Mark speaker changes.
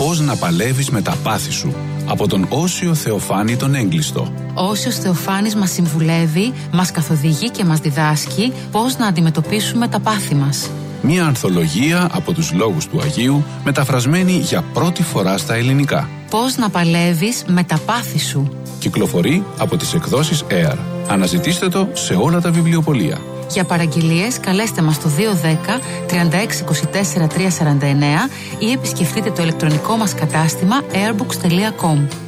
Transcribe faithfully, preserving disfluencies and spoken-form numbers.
Speaker 1: «Πώς να παλεύεις με τα πάθη σου» από τον Όσιο Θεοφάνη τον Έγκλειστο.
Speaker 2: Ο Όσιος Θεοφάνης μας συμβουλεύει, μας καθοδηγεί και μας διδάσκει πώς να αντιμετωπίσουμε τα πάθη μας.
Speaker 1: Μια ανθολογία από τους λόγους του Αγίου, μεταφρασμένη για πρώτη φορά στα ελληνικά.
Speaker 2: Πώς να παλεύεις με τα πάθη σου.
Speaker 1: Κυκλοφορεί από τις εκδόσεις Air. Αναζητήστε το σε όλα τα βιβλιοπωλεία.
Speaker 2: Για παραγγελίες καλέστε μας στο δύο δέκα τριάντα έξι είκοσι τέσσερα τριακόσια σαράντα εννέα ή επισκεφτείτε το ηλεκτρονικό μας κατάστημα airbooks τελεία com.